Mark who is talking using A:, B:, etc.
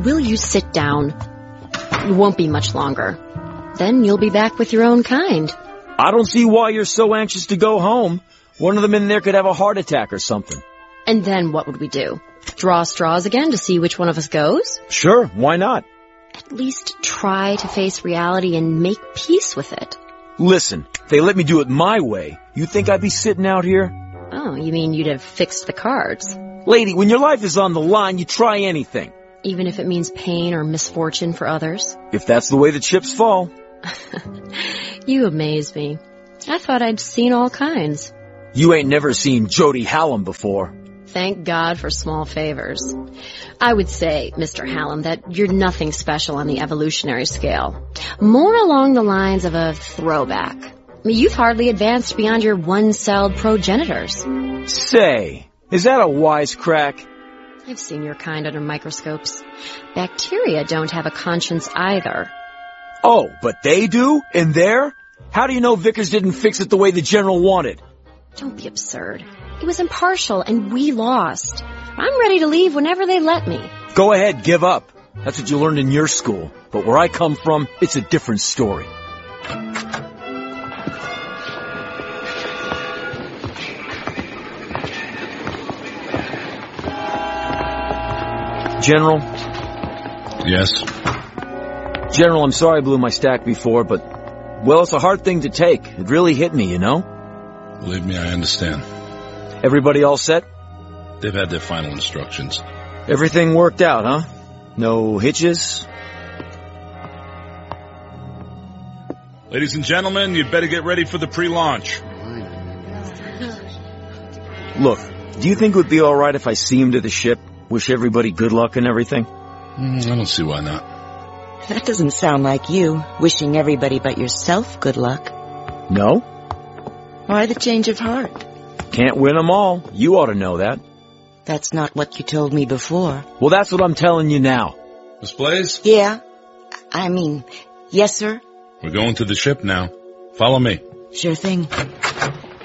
A: will you sit down? It won't be much longer. Then you'll be back with your own kind.
B: I don't see why you're so anxious to go home. One of them in there could have a heart attack or something.
A: And then what would we do? Draw straws again to see which one of us goes?
B: Sure, why not?
A: At least try to face reality and make peace with it.
B: Listen, if they let me do it my way, you think I'd be sitting out here?
A: Oh, you mean you'd have fixed the cards?
B: Lady, when your life is on the line, you try anything.
A: Even if it means pain or misfortune for others?
B: If that's the way the chips fall.
A: You amaze me. I thought I'd seen all kinds.
B: You ain't never seen Jody Hallam before.
A: Thank God for small favors. I would say, Mr. Hallam, that you're nothing special on the evolutionary scale. More along the lines of a throwback. You've hardly advanced beyond your one-celled progenitors.
B: Say, is that a wisecrack?
A: I've seen your kind under microscopes. Bacteria don't have a conscience either.
B: Oh, but they do? In there? How do you know Vickers didn't fix it the way the General wanted?
A: Don't be absurd. It was impartial, and we lost. I'm ready to leave whenever they let me.
B: Go ahead, give up. That's what you learned in your school. But where I come from, it's a different story. General?
C: Yes?
B: General, I'm sorry I blew my stack before, but, well, it's a hard thing to take. It really hit me, you know?
C: Believe me, I understand.
B: Everybody all set?
C: They've had their final instructions.
B: Everything worked out, huh? No hitches?
C: Ladies and gentlemen, you'd better get ready for the pre-launch.
B: Look, do you think it would be alright if I see him to the ship? Wish everybody good luck and everything?
C: I don't see why not.
D: That doesn't sound like you, wishing everybody but yourself good luck.
B: No?
D: Why the change of heart?
B: Can't win 'em all. You ought to know that.
D: That's not what you told me before.
B: Well, that's what I'm telling you now.
C: Miss Blaze?
D: Yeah? Yes, sir?
C: We're going to the ship now. Follow me.
D: Sure thing.